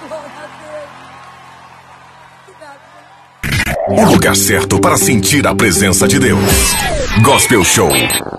O lugar certo para sentir a presença de Deus. Gospel Show.